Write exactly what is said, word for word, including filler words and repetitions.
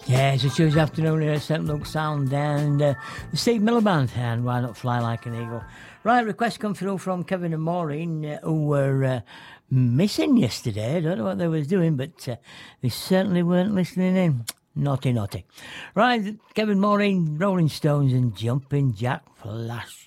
Yeah, it's a Tuesday afternoon here at Saint Luke's Sound, and uh, the Steve Miller Band, and Why Not Fly Like an Eagle. Right, requests come through from Kevin and Maureen, uh, who were uh, missing yesterday. I don't know what they was doing, but uh, they certainly weren't listening in. Naughty, naughty. Right, Kevin, Maureen, Rolling Stones and Jumping Jack Flash.